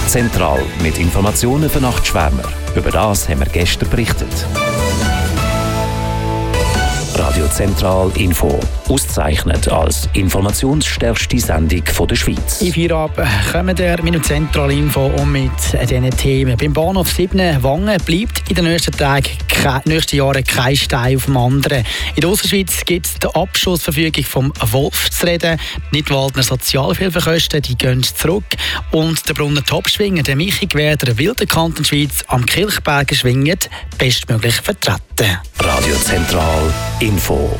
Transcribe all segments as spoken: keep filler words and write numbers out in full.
Zentral mit Informationen für Nachtschwärmer. Über das haben wir gestern berichtet. Radio Zentral Info. Ausgezeichnet als informationsstärkste Sendung von der Schweiz. In Feierabend kommen wir mit dem Zentral Info und mit diesen Themen. Beim Bahnhof sieben Wangen bleibt in den nächsten Tagen, nächsten Jahren kein Stein auf dem anderen. In der Ausserschweiz gibt es die Abschussverfügung vom Wolf zu reden. Die Nidwaldner Sozialhilfekosten die gehen zurück. Und der Brunner Topschwinger, der Michi Gwerder, will den Kanton Schweiz am Kilchberger Schwingen bestmöglich vertreten. Radio Zentral Info.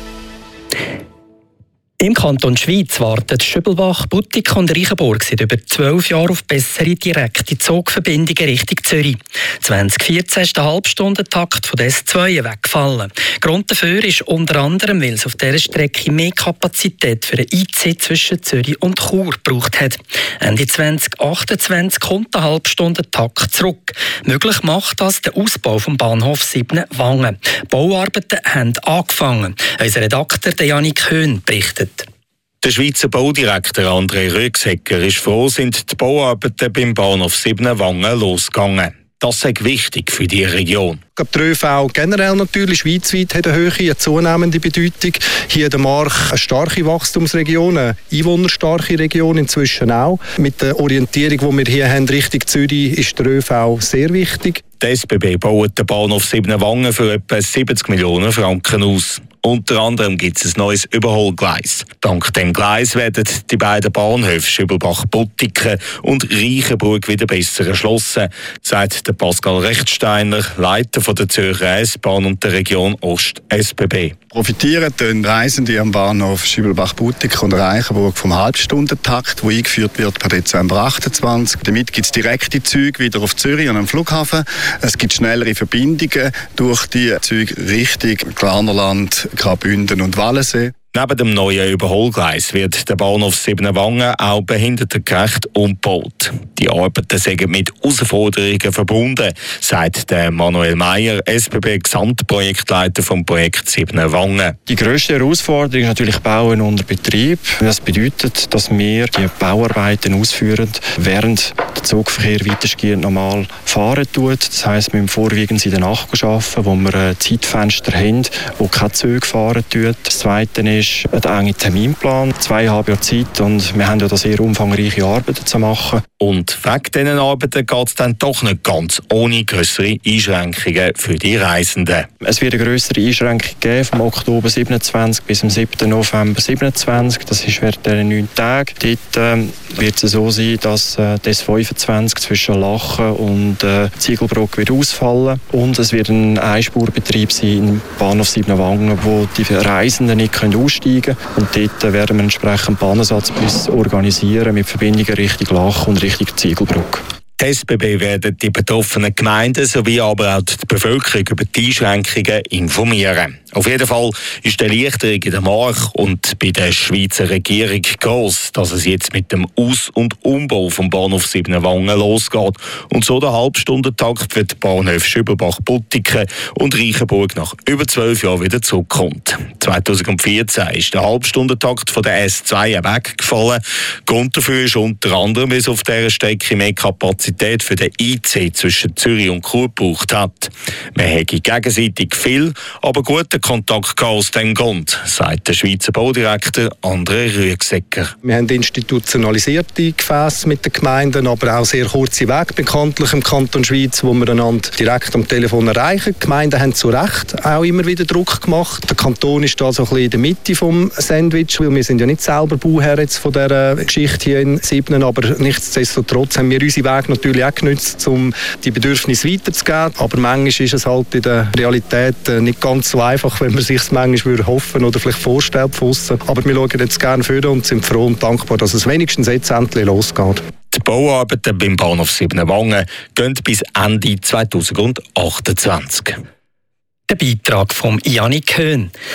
Im Kanton Schweiz warten Schübelbach, Buttig und Reichenburg seit über zwölf Jahren auf bessere direkte Zugverbindungen Richtung Zürich. zwanzig vierzehn ist der Halbstundentakt von der S zwei weggefallen. Grund dafür ist unter anderem, weil es auf dieser Strecke mehr Kapazität für den I C zwischen Zürich und Chur gebraucht hat. Ende zwanzig achtundzwanzig kommt der Halbstundentakt zurück. Möglich macht das der Ausbau vom Bahnhof sieben Wangen. Bauarbeiten haben angefangen. Unser Redakteur Janik Höhn berichtet. Der Schweizer Baudirektor André Rüegsegger ist froh, sind die Bauarbeiten beim Bahnhof sieben Wangen losgegangen. Das ist wichtig für die Region. Der ÖV generell natürlich schweizweit hat eine hohe, eine zunehmende Bedeutung. Hier in der Mark eine starke Wachstumsregion, eine einwohnerstarke Region inzwischen auch. Mit der Orientierung, die wir hier haben, Richtung Zürich, ist der ÖV sehr wichtig. Die S B B baut den Bahnhof sieben Wangen für etwa siebzig Millionen Franken aus. Unter anderem gibt es ein neues Überholgleis. Dank dem Gleis werden die beiden Bahnhöfe Schübelbach-Buttiken und Reichenburg wieder besser erschlossen, sagt der Pascal Rechtsteiner, Leiter von der Zürcher S-Bahn und der Region Ost S B B. Profitieren den Reisenden am Bahnhof Schübelbach-Buttiken und Reichenburg vom Halbstundentakt, der eingeführt wird per Dezember achtundzwanzig. Damit gibt es direkte Züge wieder auf Zürich und am Flughafen. Es gibt schnellere Verbindungen durch die Züge Richtung Glarnerland, Graubünden und Wallensee. Neben dem neuen Überholgleis wird der Bahnhof sieben Wangen auch behindertengerecht umgebaut. Die Arbeiten sind mit Herausforderungen verbunden, sagt der Manuel Meyer, S B B-Gesamtprojektleiter vom Projekt sieben Wangen. Die grösste Herausforderung ist natürlich Bauen unter Betrieb. Das bedeutet, dass wir die Bauarbeiten ausführen, während der Zugverkehr weitestgehend normal fahren tut. Das heisst, wir müssen vorwiegend in der Nacht arbeiten, wo wir Zeitfenster haben, wo keine Züge fahren tut. Das Zweite ist ein enger Terminplan, zweieinhalb Jahre Zeit, und wir haben ja da sehr umfangreiche Arbeiten zu machen. Und wegen diesen Arbeiten geht es dann doch nicht ganz ohne grössere Einschränkungen für die Reisenden. Es wird eine grössere Einschränkung geben vom Oktober siebenundzwanzig bis zum siebten November siebenundzwanzig. Das ist während dieser neun Tage. Dort äh, wird es so sein, dass äh, das fünfundzwanzig zwischen Lachen und äh, Ziegelbruck wird ausfallen. Und es wird ein Einspurbetrieb sein im Bahnhof sieben Wangen, wo die Reisenden nicht können aussteigen können. Und dort äh, werden wir entsprechend Bahnersatzbus organisieren mit Verbindungen Richtung Lachen und Richtung Ziegelbruck. Die S B B werden die betroffenen Gemeinden sowie aber auch die Bevölkerung über die Einschränkungen informieren. Auf jeden Fall ist die Erleichterung in der Mark und bei der Schweizer Regierung gross, dass es jetzt mit dem Aus- und Umbau vom Bahnhof sieben Wangen losgeht und so der Halbstundentakt für die Bahnhöfe Schübelbach-Buttiken und Reichenburg nach über zwölf Jahren wieder zurückkommt. zweitausendvierzehn ist der Halbstundentakt von der S zwei weggefallen. Grund dafür ist unter anderem, weil es auf dieser Strecke mehr Kapazität für den I C zwischen Zürich und Chur gebraucht hat. Man hätte gegenseitig viel, aber guten Kontakt aus dem Grund, sagt der Schweizer Baudirektor André Rüegsegger. Wir haben institutionalisierte Gefäße mit den Gemeinden, aber auch sehr kurze Wege bekanntlich im Kanton Schweiz, wo wir einander direkt am Telefon erreichen. Die Gemeinden haben zu Recht auch immer wieder Druck gemacht. Der Kanton ist da so ein bisschen in der Mitte vom Sandwich, weil wir sind ja nicht selber Bauherr jetzt von dieser Geschichte hier in Siebnen, aber nichtsdestotrotz haben wir unsere Wege natürlich auch genutzt, um die Bedürfnisse weiterzugeben. Aber manchmal ist es halt in der Realität nicht ganz so einfach, wenn man sich es manchmal hoffen oder vielleicht vorstellt von aussen. Aber wir schauen jetzt gerne vor und sind froh und dankbar, dass es wenigstens jetzt endlich losgeht. Die Bauarbeiten beim Bahnhof sieben Wangen gehen bis Ende zweitausendachtundzwanzig. Der Beitrag von Janik Höhn.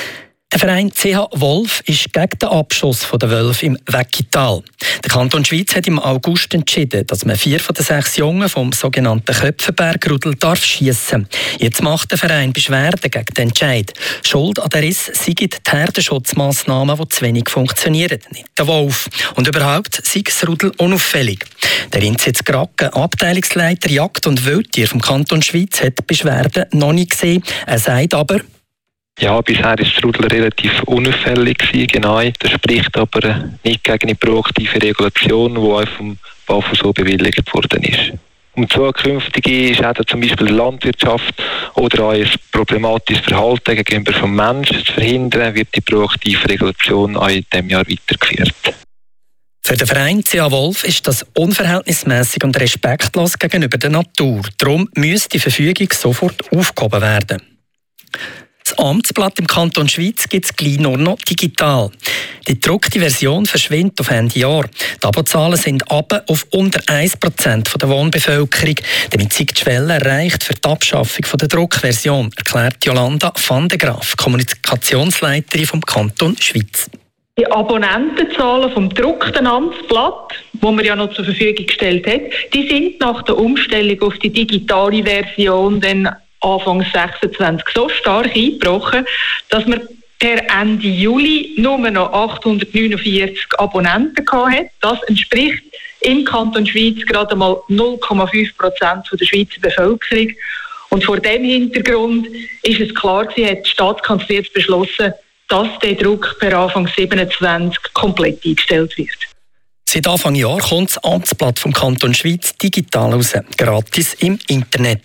Der Verein C H Wolf ist gegen den Abschuss der Wölfe im Weckital. Der Kanton Schwyz hat im August entschieden, dass man vier von den sechs Jungen vom sogenannten Köpfenbergrudel darf schiessen. Jetzt macht der Verein Beschwerde gegen den Entscheid. Schuld an der Riss seien die Herdenschutzmassnahmen, die zu wenig funktionieren, nicht der Wolf. Und überhaupt sei das Rudel unauffällig. Der Insitz Gracken, Abteilungsleiter Jagd und Wildtier vom Kanton Schwyz, hat die Beschwerde noch nicht gesehen. Er sagt aber, ja, bisher war das Rudel relativ unauffällig gewesen, genau. Das spricht aber nicht gegen eine proaktive Regulation, die auch vom B A F U so bewilligt worden ist. Um zukünftige ist auch zum Beispiel die Landwirtschaft oder auch ein problematisches Verhalten gegenüber vom Menschen zu verhindern, wird die proaktive Regulation auch in diesem Jahr weitergeführt. Für den Verein C H Wolf ist das unverhältnismäßig und respektlos gegenüber der Natur. Darum müsste die Verfügung sofort aufgehoben werden. Das Amtsblatt im Kanton Schwyz gibt es gleich nur noch digital. Die gedruckte Version verschwindet auf Ende Jahr. Die Abozahlen sind runter auf unter ein Prozent der Wohnbevölkerung. Damit sei die Schwelle erreicht für die Abschaffung der Druckversion, erklärt Jolanda van de Graaf, Kommunikationsleiterin vom Kanton Schwyz. Die Abonnentenzahlen vom gedruckten Amtsblatt, das man ja noch zur Verfügung gestellt hat, die sind nach der Umstellung auf die digitale Version dann Anfang sechsundzwanzig so stark eingebrochen, dass man per Ende Juli nur noch achthundertneunundvierzig Abonnenten hatte. Das entspricht im Kanton Schwyz gerade mal null Komma fünf Prozent der Schweizer Bevölkerung. Und vor diesem Hintergrund ist es klar gewesen, hat die Staatskanzlei jetzt beschlossen, dass der Druck per Anfang siebenundzwanzig komplett eingestellt wird. Seit Anfang Jahr kommt das Amtsblatt vom Kanton Schwyz digital raus, gratis im Internet.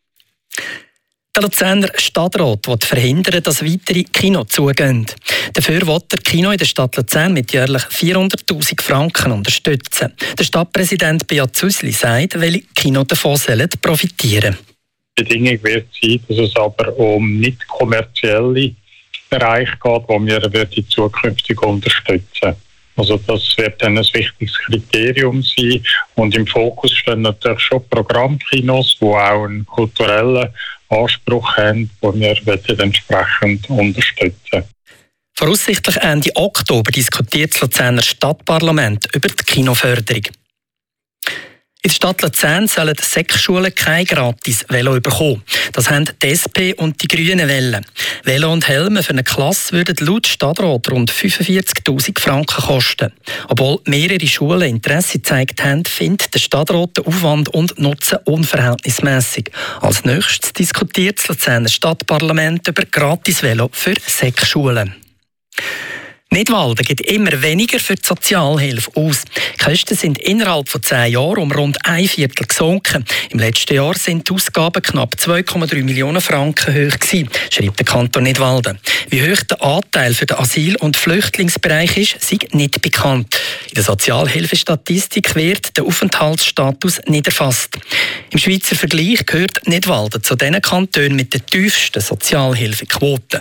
Der Luzerner Stadtrat will verhindern, dass weitere Kinos zugehen. Dafür will der Kino in der Stadt Luzern mit jährlich vierhunderttausend Franken unterstützen. Der Stadtpräsident Beat Züsli sagt, welche Kinos davon sollen profitieren. Die Bedingung wird sein, dass es aber um nicht kommerzielle Bereiche geht, die wir zukünftig unterstützen. Also das wird dann ein wichtiges Kriterium sein. Und im Fokus stehen natürlich schon Programmkinos, die auch einen kulturellen Anspruch haben, den wir entsprechend unterstützen. Voraussichtlich Ende Oktober diskutiert das Luzerner Stadtparlament über die Kinoförderung. In der Stadt Luzern sollen die Sek-Schulen kein gratis Velo bekommen. Das haben die S P und die Grünen wollen. Velo und Helme für eine Klasse würden laut Stadtrat rund fünfundvierzigtausend Franken kosten. Obwohl mehrere Schulen Interesse gezeigt haben, findet der Stadtrat den Aufwand und Nutzen unverhältnismäßig. Als nächstes diskutiert das Luzerner Stadtparlament über gratis Velo für Sek-Schulen. Nidwalden gibt immer weniger für die Sozialhilfe aus. Die Kosten sind innerhalb von zehn Jahren um rund ein Viertel gesunken. Im letzten Jahr sind die Ausgaben knapp zwei Komma drei Millionen Franken hoch gewesen, schreibt der Kanton Nidwalden. Wie hoch der Anteil für den Asyl- und Flüchtlingsbereich ist, sei nicht bekannt. In der Sozialhilfestatistik wird der Aufenthaltsstatus nicht erfasst. Im Schweizer Vergleich gehört Nidwalden zu den Kantonen mit den tiefsten Sozialhilfequoten.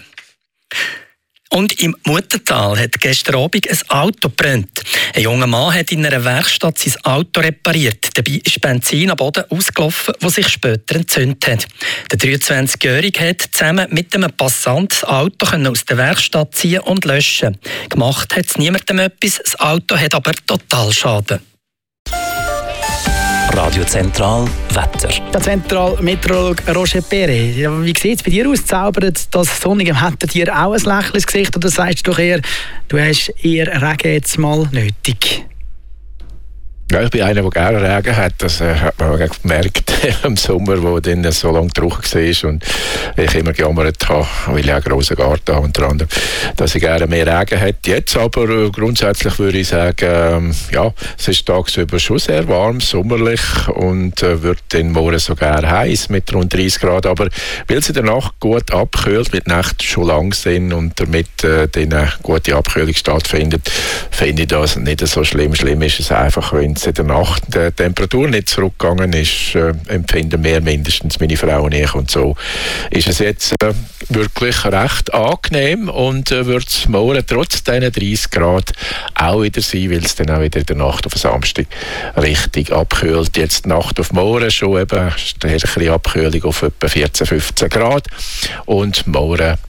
Und im Muttental hat gestern Abend ein Auto gebrannt. Ein junger Mann hat in einer Werkstatt sein Auto repariert. Dabei ist Benzin am Boden ausgelaufen, das sich später entzündet hat. Der dreiundzwanzigjährige hat zusammen mit einem Passant das Auto aus der Werkstatt ziehen und löschen. Gemacht hat es niemandem etwas, das Auto hat aber Totalschaden. Radio Zentral Wetter. Der Zentralmeteorologe Roger Perret. Wie sieht es bei dir aus? Zaubert das sonnige Wetter dir auch ein Lächeln ins Gesicht? Oder sagst du doch eher, du hast eher Regen jetzt mal nötig? Ja, ich bin einer, der gerne Regen hat. Das äh, hat man auch gemerkt im Sommer, wo dann so lange trocken war und ich immer gejammert habe, weil ich auch einen grossen Garten habe, unter anderem, dass ich gerne mehr Regen hätte. Jetzt aber äh, grundsätzlich würde ich sagen, äh, ja, es ist tagsüber schon sehr warm, sommerlich und äh, wird dann morgen sogar heiß mit rund dreißig Grad. Aber weil es in der Nacht gut abkühlt, mit Nacht schon lang sind und damit äh, dann eine gute Abkühlung stattfindet, finde ich das nicht so schlimm. Schlimm ist es einfach, wenn in der Nacht die Temperatur nicht zurückgegangen ist, äh, empfinden wir mindestens meine Frau und ich. Und so ist es jetzt äh, wirklich recht angenehm und äh, wird es morgen trotz diesen dreißig Grad auch wieder sein, weil es dann auch wieder in der Nacht auf Samstag richtig abkühlt. Jetzt die Nacht auf morgen schon eben eine Abkühlung auf etwa vierzehn, fünfzehn Grad und morgen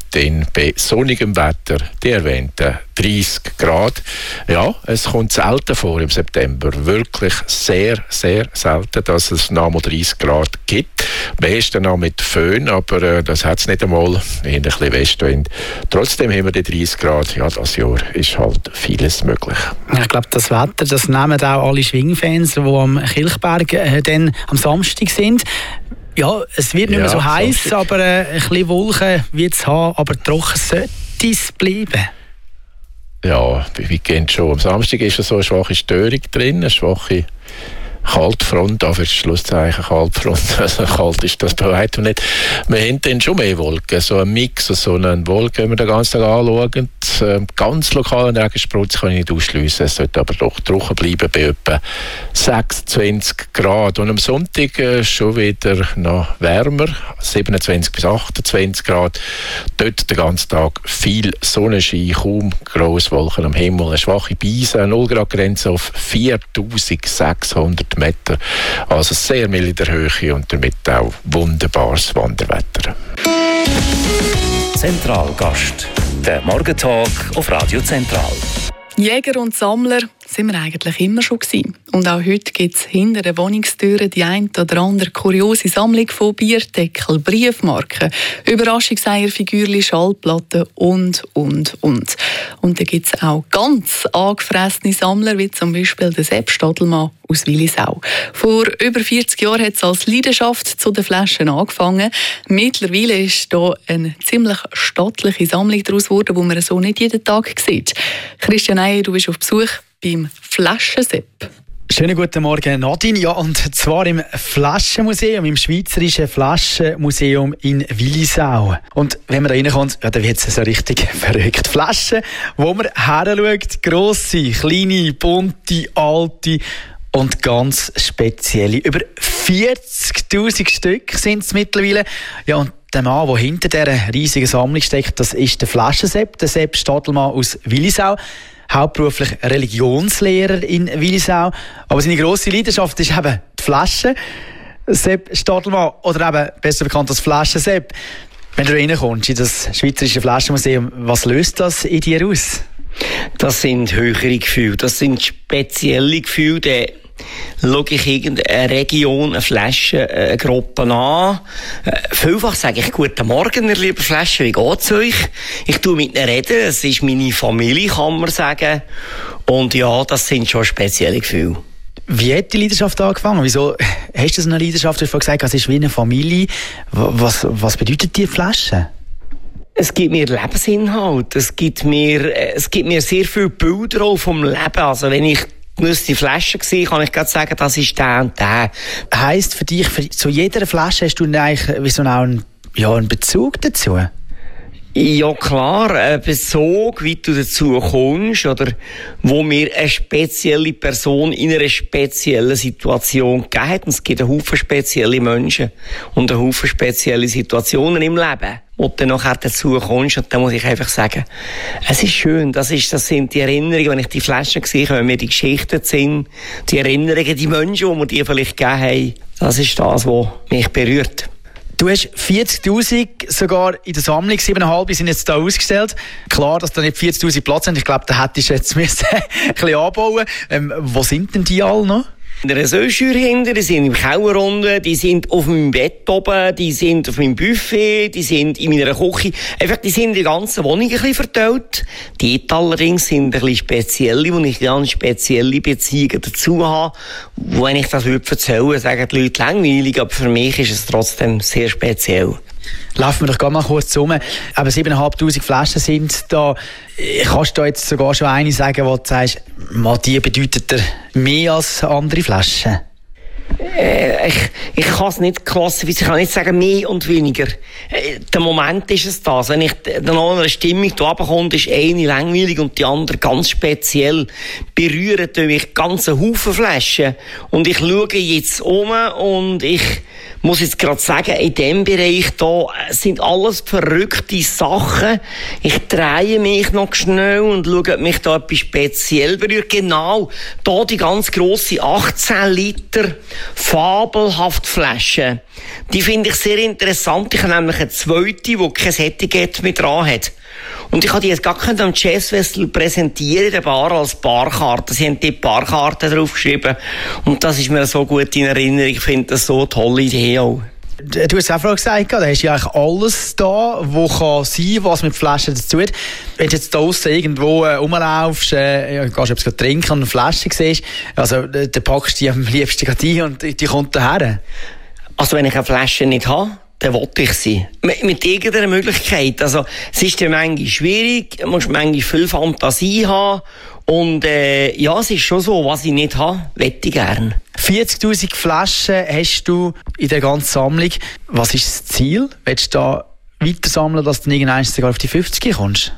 dann bei sonnigem Wetter die erwähnten dreißig Grad. Ja, es kommt selten vor im September. Wirklich sehr, sehr selten, dass es noch mal dreißig Grad gibt. Am besten noch mit Föhn, aber äh, das hat es nicht einmal. In ein bisschen Westwind. Trotzdem haben wir die dreißig Grad. Ja, das Jahr ist halt vieles möglich. Ich glaube, das Wetter, das nehmen auch alle Schwingfans, die am Kilchberg äh, dann am Samstag sind. Ja, es wird nicht mehr ja, so heiß, aber äh, ein bisschen Wolken wird es haben, aber trocken sollte es bleiben. Ja, wie geht schon? Am Samstag ist so eine schwache Störung drin, eine schwache Kaltfront, da wird Schlusszeichen Kaltfront, also kalt ist das bei weitem nicht. Wir haben dann schon mehr Wolken, so ein Mix, so eine Wolke, wenn wir den ganzen Tag anschauen. Ganz lokalen Regensprutz kann ich nicht ausschliessen, es sollte aber doch trocken bleiben bei etwa sechsundzwanzig Grad. Und am Sonntag äh, schon wieder noch wärmer, siebenundzwanzig bis achtundzwanzig Grad. Dort den ganzen Tag viel Sonnenschein, kaum grosse Wolken am Himmel, eine schwache Beise, eine null Grad Grenze auf viertausendsechshundert Meter. Also sehr mild in der Höhe und damit auch wunderbares Wanderwetter. Zentralgast, der Morgentalk auf Radio Zentral. Jäger und Sammler sind wir eigentlich immer schon gewesen. Und auch heute gibt es hinter den Wohnungstüren die ein oder andere kuriose Sammlung von Bierdeckel, Briefmarken, Überraschungseierfigürchen, Schallplatten und, und, und. Und da gibt es auch ganz angefressene Sammler, wie zum Beispiel der Sepp Stadelmann aus Willisau. Vor über vierzig Jahren hat es als Leidenschaft zu den Flaschen angefangen. Mittlerweile ist hier eine ziemlich stattliche Sammlung daraus geworden, die man so nicht jeden Tag sieht. Christian Eyer, du bist auf Besuch beim Flaschensepp. Schönen guten Morgen, Nadine. Ja, und zwar im Flaschenmuseum, im Schweizerischen Flaschenmuseum in Willisau. Und wenn man da reinkommt, ja, dann wird es so richtig verrückt. Flaschen, wo man heranschaut, grosse, kleine, bunte, alte und ganz spezielle. Über vierzigtausend Stück sind es mittlerweile. Ja, und der Mann, der hinter dieser riesigen Sammlung steckt, das ist der Flaschensepp, der Sepp Stadelmann aus Willisau. Hauptberuflich Religionslehrer in Willisau. Aber seine grosse Leidenschaft ist eben die Flasche. Sepp Stadelmann, oder eben besser bekannt als Flaschensepp. Wenn du reinkommst in das Schweizerische Flaschenmuseum, was löst das in dir aus? Das sind höhere Gefühle, das sind spezielle Gefühle. Da schaue ich irgendeine Region, eine Flasche, eine Gruppe an. Vielfach sage ich, guten Morgen, ihr lieben Flaschen, wie geht's euch? Ich tue mit ihnen reden, es ist meine Familie, kann man sagen. Und ja, das sind schon spezielle Gefühle. Wie hat die Leidenschaft angefangen? Wieso hast du so eine Leidenschaft? Du hast gesagt, es ist wie eine Familie. Was, was bedeutet die Flasche? Es gibt mir Lebensinhalt, es gibt mir, es gibt mir sehr viele Bilder auch vom Leben. Also wenn ich gewisse Flaschen gesehen, kann ich gerade sagen, das ist der und der. Heisst für dich, für, zu jeder Flasche hast du eigentlich wie so einen, ja, einen Bezug dazu? Ja klar, ein Bezug, wie du dazu kommst, oder wo mir eine spezielle Person in einer speziellen Situation gegeben hat. Und es gibt einen Haufen spezielle Menschen und einen Haufen spezielle Situationen im Leben, wo du nachher dazu kommst. Und dann muss ich einfach sagen, es ist schön, das, ist, das sind die Erinnerungen, wenn ich die Flaschen sehe, wenn mir die Geschichten sind, die Erinnerungen, die Menschen, die mir die vielleicht gegeben haben, das ist das, was mich berührt. Du hast vierzigtausend sogar in der Sammlung, siebeneinhalb sind jetzt hier ausgestellt. Klar, dass da nicht vierzigtausend Platz sind. Ich glaube, da hättest du jetzt müssen ein bisschen anbauen. Ähm, wo sind denn die alle noch? In der Ressourceur hinter, die sind im Keller unten, die sind auf meinem Bett oben, die sind auf meinem Buffet, die sind in meiner Küche. Einfach, die sind in der ganzen Wohnung ein bisschen verteilt. Die allerdings sind ein bisschen spezielle, wo ich ganz spezielle Beziehungen dazu habe. Wenn ich das erzählen würde, sagen die Leute langweilig, aber für mich ist es trotzdem sehr speziell. Laufen wir doch gerade mal kurz um. Aber siebeneinhalbtausend Flaschen sind da. Kannst du da jetzt sogar schon eine sagen, wo du sagst, die bedeutet dir mehr als andere Flaschen? Äh, ich ich kann es nicht klassifizieren, ich kann nicht sagen mehr und weniger. Äh, der Moment ist es das. Wenn ich dann noch eine Stimmung da runterkomme, ist eine langweilig und die andere ganz speziell. Berühren mich ganze Haufen Flaschen. Und ich schaue jetzt um und ich muss jetzt gerade sagen, in diesem Bereich da sind alles verrückte Sachen. Ich drehe mich noch schnell und schaue, ob mich da etwas speziell berührt. Genau, da die ganz grosse achtzehn Liter fabelhafte Flaschen. Die finde ich sehr interessant. Ich habe nämlich eine zweite, die kein Etikett mehr dran hat. Und ich habe die jetzt gar nicht am Jazzfestival präsentieren in der Bar als Barkarte. Sie haben die Barkarte draufgeschrieben. Und das ist mir so gut in Erinnerung. Ich finde das so eine tolle Idee auch. Du hast auch gesagt, da hast du ja eigentlich alles da, was kann sein, was mit Flaschen dazu hat. Wenn du jetzt draussen irgendwo äh, rumlaufst, äh, ja, gehst etwas trinken und eine Flasche siehst, also, äh, dann packst du die am liebsten gerade ein und die kommt daher. Also wenn ich eine Flasche nicht habe, dann will ich sie. Mit, mit irgendeiner Möglichkeit. Also, es ist ja manchmal schwierig, du musst manchmal viel Fantasie haben. Und äh, ja, es ist schon so, was ich nicht habe, möchte ich gerne. vierzigtausend Flaschen hast du in der ganzen Sammlung. Was ist das Ziel? Willst du da weiter sammeln, dass du irgendwann sogar auf die fünfzig kommst?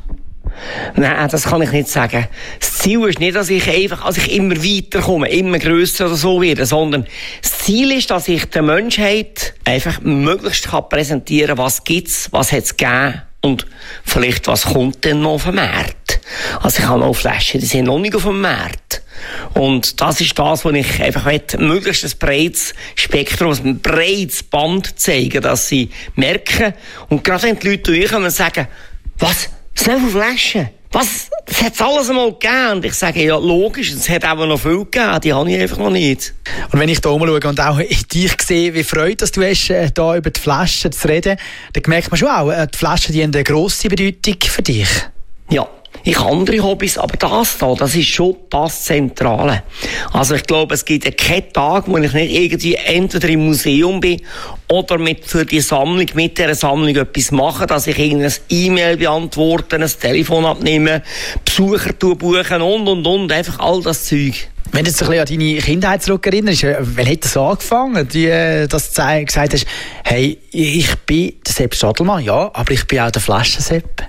Nein, das kann ich nicht sagen. Das Ziel ist nicht, dass ich einfach, als ich immer weiterkomme, immer grösser oder so werde, sondern das Ziel ist, dass ich der Menschheit einfach möglichst kann präsentieren, was gibt's, was hat's gegeben und vielleicht was kommt denn noch auf den Markt. Also ich habe noch Flaschen, die sind noch nicht auf dem Markt. Und das ist das, was ich einfach möchte, möglichst ein breites Spektrum, ein breites Band zeigen, dass sie merken. Und gerade wenn die Leute durchkommen und sagen, was? So viele Flaschen? Was? Das hat es alles einmal gegeben. Und ich sage, ja, logisch, es hat aber noch viel gegeben, die habe ich einfach noch nicht. Und wenn ich da rumschaue und auch dich sehe, wie Freude dass du hast, da über die Flaschen zu reden, dann merkt man schon auch, die Flaschen die haben eine grosse Bedeutung für dich. Ja. Ich habe andere Hobbys, aber das da, das ist schon das Zentrale. Also ich glaube, es gibt ja keinen Tag, wo ich nicht irgendwie entweder im Museum bin oder mit für die Sammlung, mit dieser Sammlung etwas mache, dass ich irgendein E-Mail beantworte, ein Telefon abnehme, Besucher buchen und, und, und, einfach all das Zeug. Wenn du dich ein bisschen an deine Kindheit zurückerinnerst, wann hat das angefangen, die, dass du gesagt hast, hey, ich bin der Sepp Stadelmann, ja, aber ich bin auch der Flaschen-Sepp?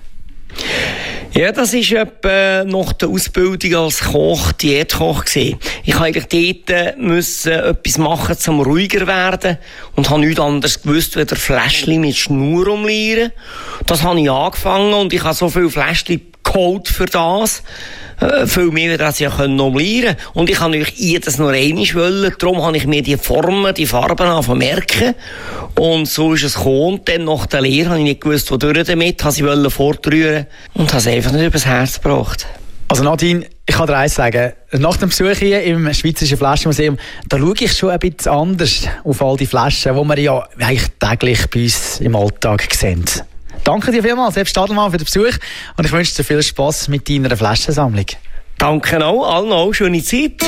Ja, das ist etwa nach der Ausbildung als Koch, Diätkoch gewesen. Ich musste eigentlich dort müssen etwas machen, um ruhiger werden und habe nichts anderes gewusst, als Fläschchen mit Schnur umlieren. Das habe ich angefangen und ich habe so viele Fläschchen geholt für das. Äh, viel mehr, als ich ja umlieren konnte. Und ich habe natürlich jedes nur einmal wollen. Darum habe ich mir die Formen, die Farben angefangen merken. Und so ist es gekommen. Und dann nach der Lehre habe ich nicht gewusst, wodurch damit. Habe sie wollen fortrühren und habe es einfach nicht übers Herz gebracht. Also Nadine, ich kann dir eins sagen. Nach dem Besuch hier im Schweizerischen Flaschenmuseum, da schaue ich schon ein bisschen anders auf all die Flaschen, die wir ja eigentlich täglich bei uns im Alltag sehen. Danke dir vielmals, Sepp Stadelmann, für den Besuch und ich wünsche dir viel Spass mit deiner Flaschensammlung. Danke auch, allen auch, schöne Zeit.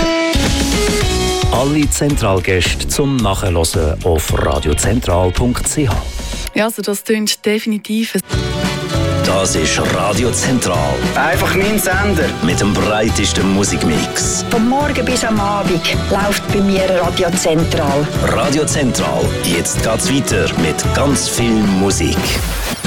Alle Zentralgäste zum Nachhören auf radiozentral punkt c h. Ja, also das klingt definitiv. Das ist Radio Zentral. Einfach mein Sender. Mit dem breitesten Musikmix. Vom Morgen bis am Abend läuft bei mir Radio Zentral. Radio Zentral. Jetzt geht's weiter mit ganz viel Musik.